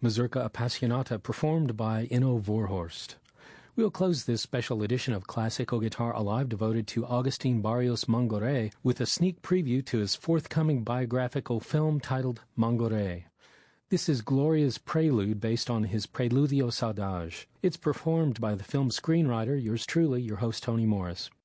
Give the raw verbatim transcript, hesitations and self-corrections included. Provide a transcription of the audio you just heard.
Mazurka Appassionata performed by Inno Vorhorst. We'll close this special edition of Classical Guitar Alive devoted to Agustin Barrios Mangoré with a sneak preview to his forthcoming biographical film titled Mangoré. This is Gloria's prelude based on his Preludio Saudade. It's performed by the film screenwriter, yours truly, your host Tony Morris.